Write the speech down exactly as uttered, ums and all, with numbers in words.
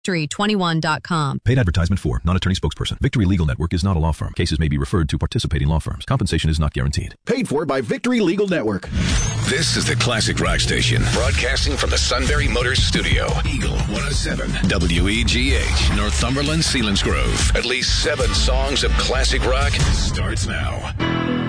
victory twenty-one dot com. Paid advertisement for non-attorney spokesperson. Victory Legal Network is not a law firm. Cases may be referred to participating law firms. Compensation is not guaranteed. Paid for by Victory Legal Network. This is the Classic Rock Station, broadcasting from the Sunbury Motors Studio. Eagle one oh seven, W E G H, Northumberland, Selinsgrove. At least seven songs of classic rock starts now.